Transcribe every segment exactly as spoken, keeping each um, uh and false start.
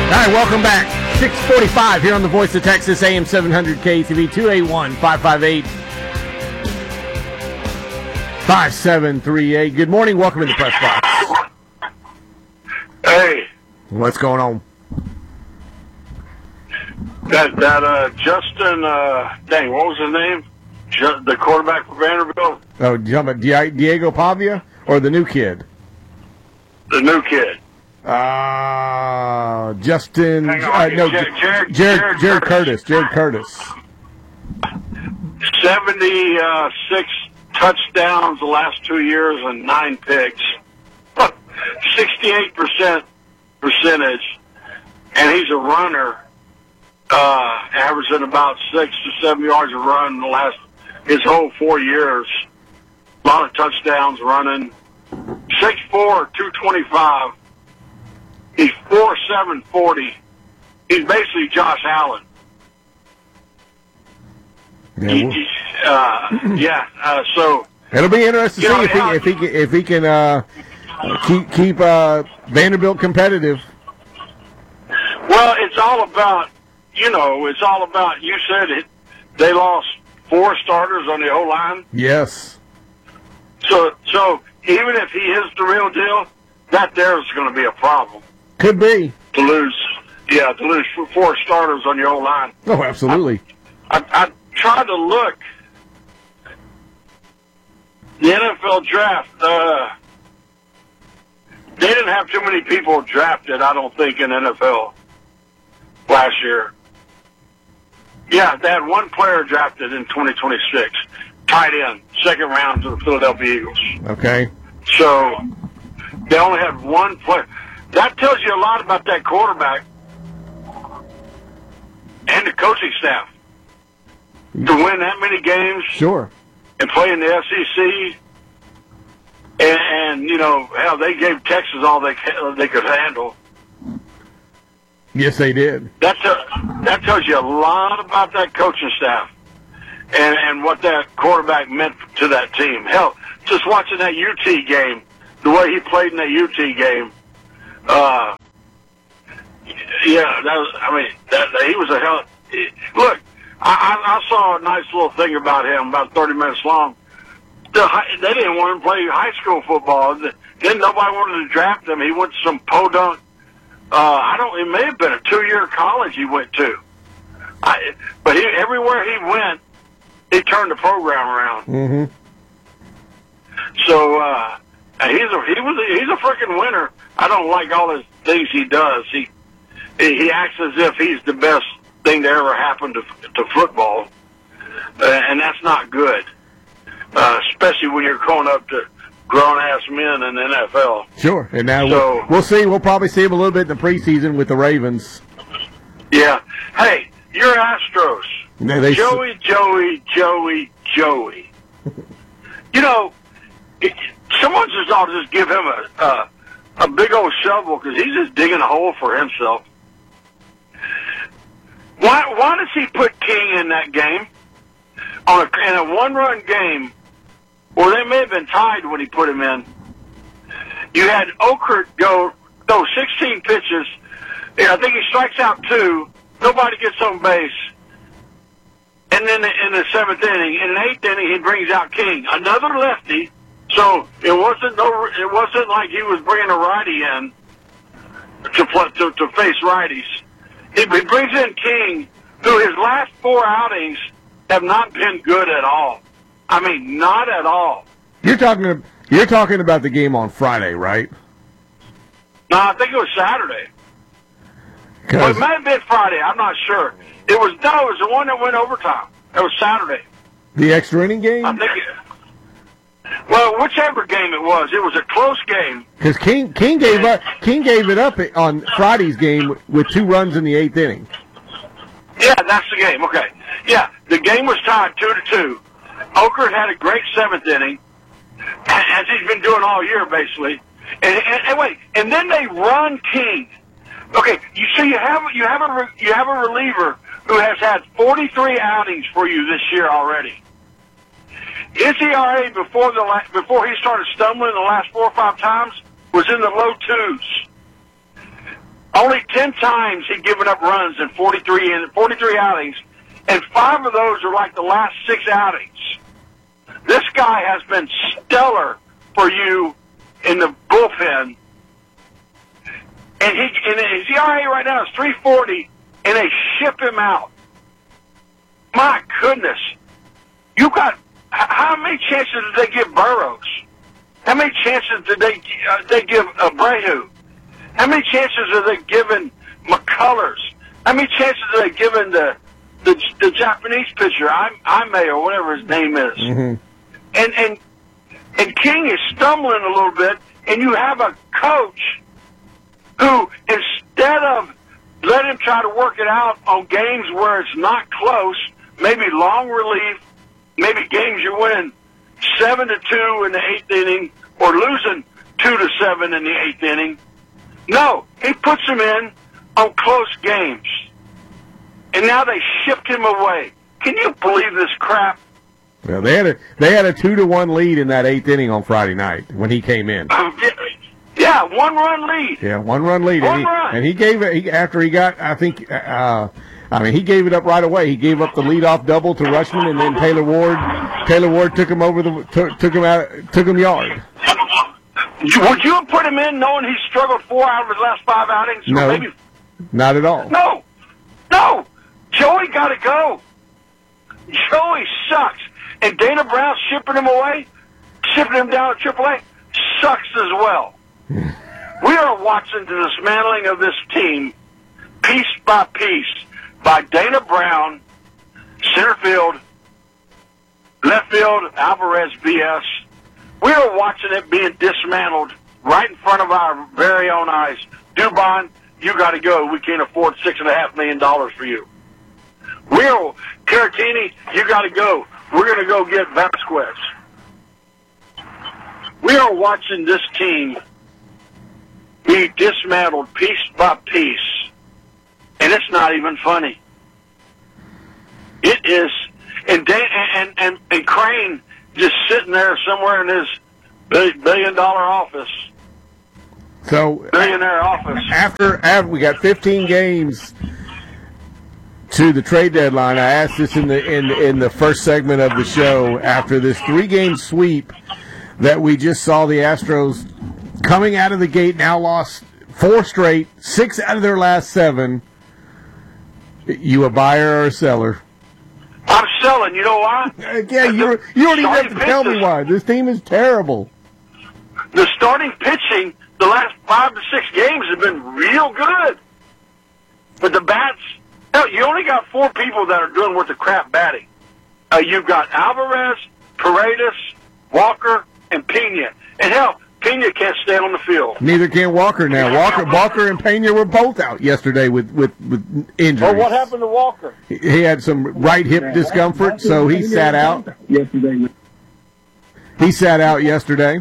All right, welcome back. six forty-five here on the Voice of Texas, A M seven hundred K T V, two eight one, five five eight, five seven three eight. Good morning. Welcome to the press box. Hey. What's going on? That, that uh, Justin, uh, dang, what was his name? Ju- the quarterback for Vanderbilt? Oh, you talking about Di- Diego Pavia or the new kid? The new kid. Uh, Justin. Hang on, Uh, no, Jared, Jared, Jared, Jared, Jared Curtis. Curtis. Jared Curtis. seventy-six touchdowns the last two years and nine picks. sixty-eight percent percentage. And he's a runner, uh, averaging about six to seven yards a run in the last, his whole four years. A lot of touchdowns running. six four, two twenty-five. He's four seven forty. He's basically Josh Allen. Yeah, He- we'll- he- uh, yeah. Uh, so it'll be interesting to You see know, if he yeah. if he can, if he can uh, keep keep uh, Vanderbilt competitive. well, it's all about you know. It's all about. You said it. They lost four starters on the O line. Yes. So so even if he is the real deal, that there is going to be a problem Could be. to lose. Yeah, to lose four starters on your O line. Oh, absolutely. I, I tried to look. The N F L draft, uh, they didn't have too many people drafted, I don't think, in N F L last year. Yeah, they had one player drafted in twenty twenty-six, tight end, second round to the Philadelphia Eagles. Okay. So they only had one player. That tells you a lot about that quarterback and the coaching staff. To win that many games Sure. and play in the S E C, and, and you know, hell, they gave Texas all they they could handle. Yes, they did. That te- that tells you a lot about that coaching staff and and what that quarterback meant to that team. Hell, just watching that U T game, the way he played in that U T game. Uh, yeah, that was. I mean, that, that he was a hell. He, look, I, I, I saw a nice little thing about him, about thirty minutes long. The, high- they didn't want him to play high school football. Then nobody wanted to draft him. He went to some podunk. Uh, I don't. It may have been a two-year college he went to. I, but he, everywhere he went, he turned the program around. Mm-hmm. So uh, he's a he was a, he's a freaking winner. I don't like all his things he does. He he acts as if he's the best thing to ever happen to to football, uh, and that's not good. Uh, especially when you're going up to grown-ass men in the N F L. Sure. And now So- we'll, we'll see. We'll probably see him a little bit in the preseason with the Ravens. Yeah. Hey, you're Astros. Yeah, they- Joey, Joey, Joey, Joey. You know, it, someone just ought to just give him a a, a big old shovel because he's just digging a hole for himself. Why why does he put King in that game on a, in a one-run game? Or they may have been tied when he put him in. You had Okert go throw sixteen pitches. Yeah, I think he strikes out two. Nobody gets on base. And then in the seventh inning, in an eighth inning, he brings out King, another lefty. So it wasn't no, it wasn't like he was bringing a righty in to play, to, to face righties. He, he brings in King, who his last four outings have not been good at all. I mean, not at all. You're talking. You're talking about the game on Friday, right? No, I think it was Saturday. Well, 'Cause- it might have been Friday. I'm not sure. It was no, it was the one that went overtime. It was Saturday. the extra inning game. I think. It, well, whichever game it was, it was a close game. Because King King gave up. King gave it up on Friday's game with two runs in the eighth inning. Yeah, that's the game. Okay. Yeah, the game was tied two to two. Okert had a great seventh inning, as he's been doing all year, basically. And, and, and wait, and then they run King. Okay, you so you have you have a re- you have a reliever who has had forty-three outings for you this year already. His E R A before the la- before he started stumbling the last four or five times was in the low twos. Only ten times he'd given up runs in forty-three in forty-three outings, and five of those are like the last six outings. This guy has been stellar for you in the bullpen, and he and his E R A right now is three forty, and they ship him out. My goodness, you got how many chances did they give Burroughs? How many chances did they uh, they give Abreu? How many chances are they giving McCullers? How many chances are they giving the the, the Japanese pitcher, I, Ime or whatever his name is? Mm-hmm. And and and King is stumbling a little bit, and you have a coach who, instead of let him try to work it out on games where it's not close, maybe long relief, maybe games you're winning seven to two in the eighth inning or losing two to seven in the eighth inning. No, he puts him in on close games. And now they shipped him away. Can you believe this crap? Well, they had a they had a two to one lead in that eighth inning on Friday night when he came in. Yeah, one run lead. Yeah, one run lead. One and, he, run. and he gave it he, after he got. I think. Uh, I mean, he gave it up right away. He gave up the leadoff double to Rushman, and then Taylor Ward. Taylor Ward took him over the took, took him out took him yard. Would you have put him in knowing he struggled four out of his last five outings? No, maybe... not at all. No, no. Joey got to go. Joey sucks. And Dana Brown shipping him away, shipping him down to triple A, sucks as well. We are watching the dismantling of this team piece by piece by Dana Brown, center field, left field, Alvarez B S. We are watching it being dismantled right in front of our very own eyes. Dubon, you got to go. We can't afford six and a half million dollars for you. We're Caratini, you got to go. We're going to go get Vasquez. We are watching this team be dismantled piece by piece, and it's not even funny. It is, and Dan, and and and Crane just sitting there somewhere in his billion dollar office. So billionaire office. After after we got fifteen games to the trade deadline, I asked this in the in in the first segment of the show. After this three game sweep that we just saw, the Astros coming out of the gate now lost four straight, six out of their last seven. You a buyer or a seller? I'm selling. You know why? Yeah, you you don't even have to tell me why. This team is terrible. The starting pitching the last five to six games have been real good, but the bats. Hell, you only got four people that are doing worth the crap batting. Uh, you've got Alvarez, Paredes, Walker, and Pena. And hell, Pena can't stay on the field. Neither can Walker now. Walker, Walker, and Pena were both out yesterday with with, with injuries. Well, what happened to Walker? He, he had some right hip discomfort, so he sat out. Yesterday. He sat out yesterday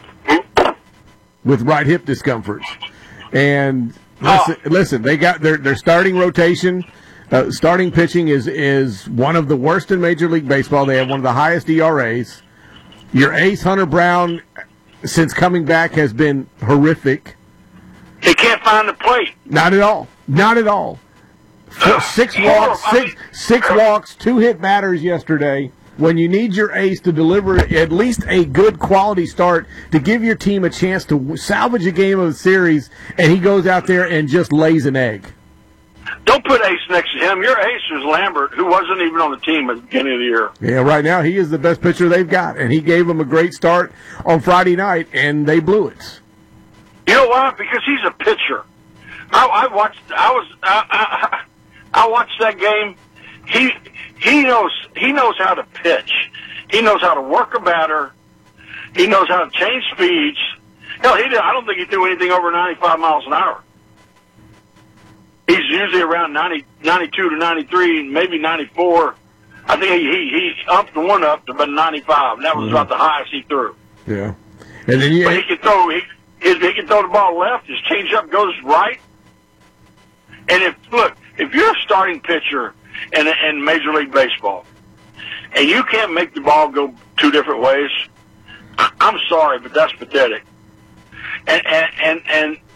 with right hip discomfort. And listen, oh. listen they got their their starting rotation. Uh, starting pitching is is one of the worst in Major League Baseball. They have one of the highest E R As. Your ace, Hunter Brown, since coming back, has been horrific. He can't find the plate. Not at all. Not at all. Four, six walks, six six walks, two hit batters yesterday. When you need your ace to deliver at least a good quality start to give your team a chance to salvage a game of the series, and he goes out there and just lays an egg. Don't put Ace next to him. Your ace was Lambert, who wasn't even on the team at the beginning of the year. Yeah, right now he is the best pitcher they've got, and he gave them a great start on Friday night, and they blew it. You know why? Because he's a pitcher. I, I watched. I was. I, I, I watched that game. He he knows he knows how to pitch. He knows how to work a batter. He knows how to change speeds. Hell, he did. I don't think he threw anything over ninety-five miles an hour. He's usually around ninety, ninety-two to ninety-three, maybe ninety-four. I think he he, he upped the one up to about ninety-five, and that was mm-hmm. about the highest he threw. Yeah, and then you, but he can throw. He, he can throw the ball left. His changeup goes right. And if look, if you're a starting pitcher in in Major League Baseball, and you can't make the ball go two different ways, I'm sorry, but that's pathetic. And and and, and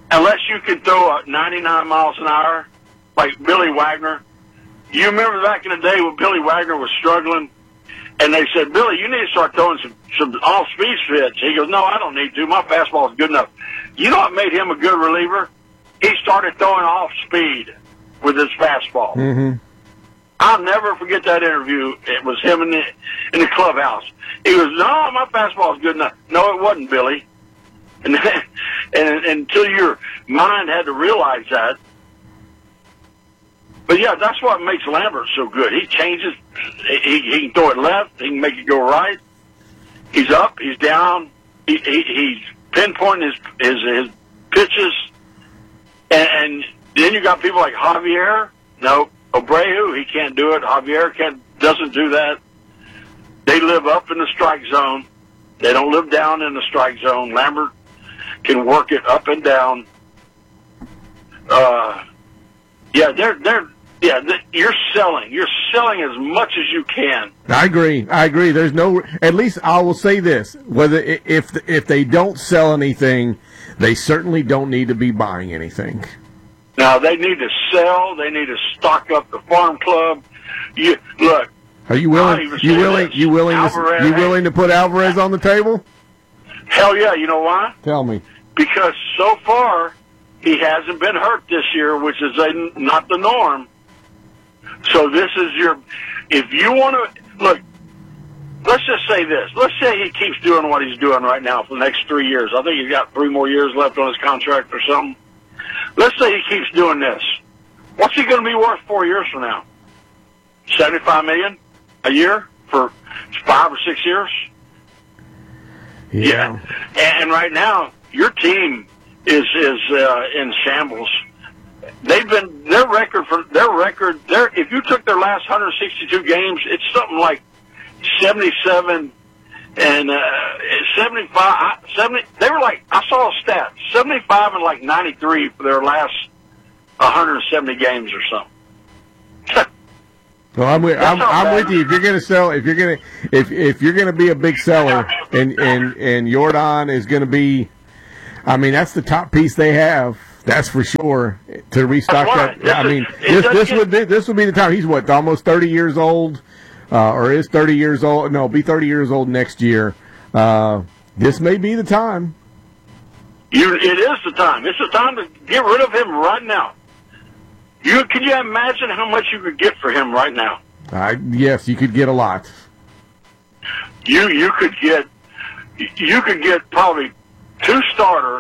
unless you can throw at ninety-nine miles an hour, like Billy Wagner. You remember back in the day when Billy Wagner was struggling, and they said, Billy, you need to start throwing some, some off-speed fits. He goes, no, I don't need to. My fastball is good enough. You know what made him a good reliever? He started throwing off-speed with his fastball. Mm-hmm. I'll never forget that interview. It was him in the, in the clubhouse. He goes, no, my fastball is good enough. No, it wasn't, Billy. And, and, and until your mind had to realize that. But, yeah, that's what makes Lambert so good. He changes. He, he can throw it left. He can make it go right. He's up. He's down. He, he, he's pinpointing his, his, his pitches. And, and then you got people like Javier. No, Abreu, he can't do it. Javier can't, doesn't do that. They live up in the strike zone. They don't live down in the strike zone. Lambert can work it up and down. Uh, yeah, they're they're yeah. They're, you're selling. You're selling as much as you can. I agree. I agree. There's no. At least I will say this: whether if if they don't sell anything, they certainly don't need to be buying anything. Now they need to sell. They need to stock up the farm club. You look. Are you willing? You willing? You willing? To, you willing to put Alvarez on the table? Hell yeah! You know why? Tell me. Because so far he hasn't been hurt this year, which is a, not the norm. So this is your. If you want to look, let's just say this. Let's say he keeps doing what he's doing right now for the next three years. I think he's got three more years left on his contract or something. Let's say he keeps doing this. What's he going to be worth four years from now? Seventy-five million a year for five or six years. Yeah. yeah. And right now, your team is is uh, in shambles. They've been their record for their record. Their if you took their last one hundred sixty-two games, it's something like seventy-seven and uh, seventy-five. seventy. They were like I saw a stat: seventy-five and like ninety-three for their last one hundred seventy games or something. Well, I'm with I'm, I'm with you. If you're going to sell, if you're going to if if you're going to be a big seller, and and and Jordan is going to be, I mean, that's the top piece they have. That's for sure to restock that. This I is, mean, this this get, would be this would be the time. He's what, almost thirty years old, uh, or is thirty years old? No, be thirty years old next year. Uh, this may be the time. You, it is the time. It's the time to get rid of him right now. You can you imagine how much you could get for him right now? Uh, yes, you could get a lot. You you could get you could get probably two starters,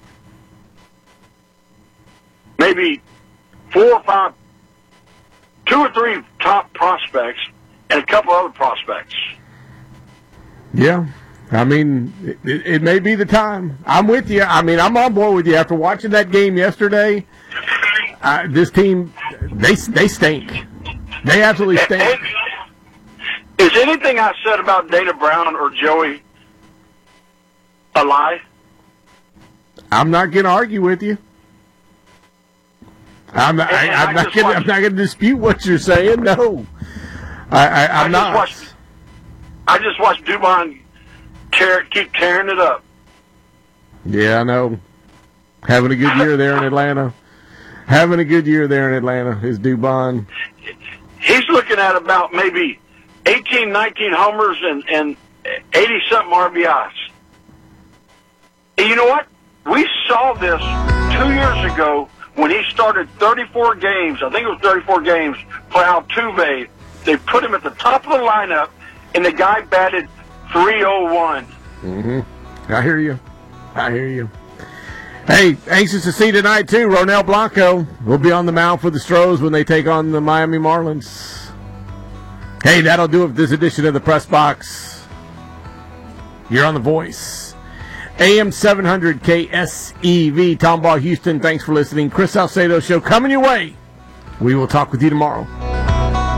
maybe four or five, two or three top prospects, and a couple other prospects. Yeah. I mean, it, it may be the time. I'm with you. I mean, I'm on board with you. After watching that game yesterday, uh, this team, they they stink. They absolutely stink. Is anything I said about Dana Brown or Joey a lie? I'm not going to argue with you. I'm not, I, I'm not going. I'm not going to dispute what you're saying. No, I, I, I'm I not. Watched, I just watched Dubon tear, keep tearing it up. Yeah, I know. Having a good year there in Atlanta. Having a good year there in Atlanta is Dubon. He's looking at about maybe eighteen, nineteen homers and, and eighty-something R B Is. And you know what? We saw this two years ago when he started thirty-four games. I think it was thirty-four games for Altuve. They put him at the top of the lineup, and the guy batted three oh one. Mm-hmm. I hear you. I hear you. Hey, anxious to see tonight, too. Ronel Blanco will be on the mound for the Stros when they take on the Miami Marlins. Hey, that'll do it for this edition of the Press Box. You're on The Voice. A M seven hundred K S E V. Tom Baugh, Houston, thanks for listening. Chris Salcedo Show coming your way. We will talk with you tomorrow.